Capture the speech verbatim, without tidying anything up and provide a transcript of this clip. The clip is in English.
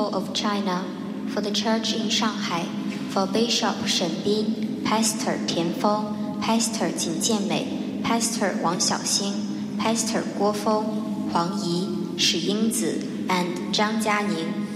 people of China, for the Church in Shanghai, for Bishop Shen Bin, Pastor Tian Feng, Pastor 景建美 Pastor 王小星 Pastor 郭峰、黄怡、史英子 and 张嘉宁